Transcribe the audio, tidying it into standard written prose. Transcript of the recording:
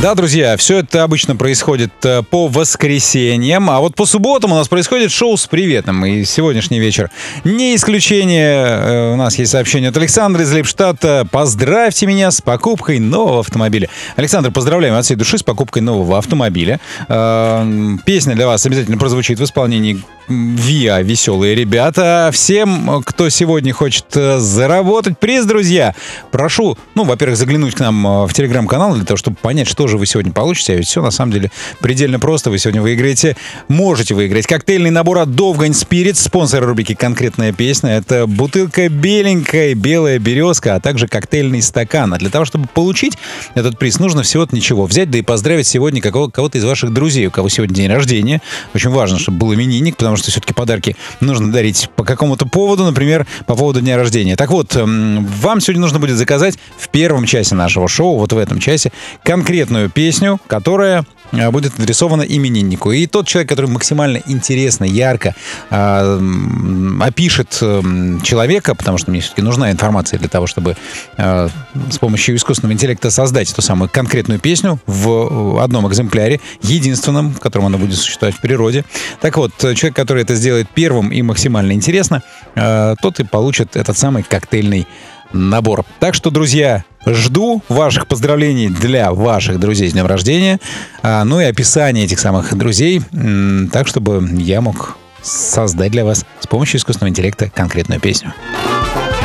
Да, друзья, все это обычно происходит по воскресеньям, а вот по субботам у нас происходит шоу с приветом. И сегодняшний вечер не исключение. У нас есть сообщение от Александра из Лейпштадта. Поздравьте меня с покупкой нового автомобиля. Александр, поздравляем от всей души с покупкой нового автомобиля. Песня для вас обязательно прозвучит в исполнении ВИА «Веселые ребята». Всем, кто сегодня хочет заработать приз, друзья, прошу, во-первых, заглянуть к нам в телеграм-канал для того, чтобы понять, что же вы сегодня получите. А ведь все на самом деле предельно просто. Вы сегодня можете выиграть коктейльный набор от Довгань Спирит, спонсор рубрики «Конкретная песня». Это бутылка беленькая, белая березка, а также коктейльный стакан. А для того, чтобы получить этот приз, нужно всего-то ничего. Взять, да и поздравить сегодня кого-то из ваших друзей, у кого сегодня день рождения. Очень важно, чтобы был именинник, потому что все-таки подарки нужно дарить по какому-то поводу, например, по поводу дня рождения. Так вот, вам сегодня нужно будет заказать в первом часе нашего шоу, вот в этом часе, конкретную песню, которая будет адресована имениннику. И тот человек, который максимально интересно, ярко опишет человека, потому что мне все-таки нужна информация для того, чтобы с помощью искусственного интеллекта создать эту самую конкретную песню в одном экземпляре, единственном, в котором она будет существовать в природе. Так вот, человек, который это сделает первым и максимально интересно, тот и получит этот самый коктейльный набор. Так что, друзья, жду ваших поздравлений для ваших друзей с днем рождения, ну и описание этих самых друзей, так, чтобы я мог создать для вас с помощью искусственного интеллекта конкретную песню.